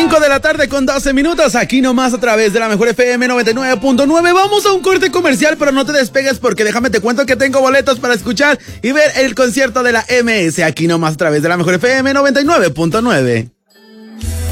5 de la tarde con 12 minutos, aquí nomás a través de la mejor FM 99.9. Vamos a un corte comercial, pero no te despegues porque déjame te cuento que tengo boletos para escuchar y ver el concierto de la MS, aquí nomás a través de la mejor FM 99.9.